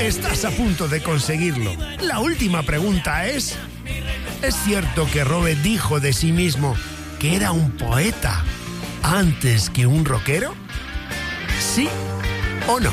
Estás a punto de conseguirlo. La última pregunta es... ¿Es cierto que Robert dijo de sí mismo que era un poeta antes que un rockero? ¿Sí o no?